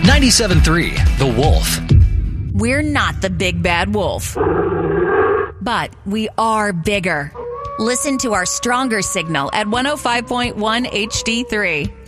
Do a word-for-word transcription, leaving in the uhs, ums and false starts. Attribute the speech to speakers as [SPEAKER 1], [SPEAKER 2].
[SPEAKER 1] ninety-seven point three The Wolf.
[SPEAKER 2] We're not the big bad wolf, but we are bigger. Listen to our stronger signal at one oh five point one H D three.